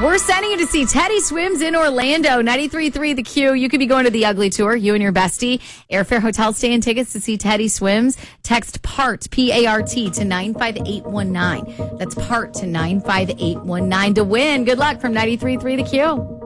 We're sending you to see Teddy Swims in Orlando, 93.3 The Q. You could be going to the Ugly Tour, you and your bestie. Airfare, hotel stay, and tickets to see Teddy Swims. Text PART, P-A-R-T, to 95819. That's PART to 95819 to win. Good luck from 93.3 The Q.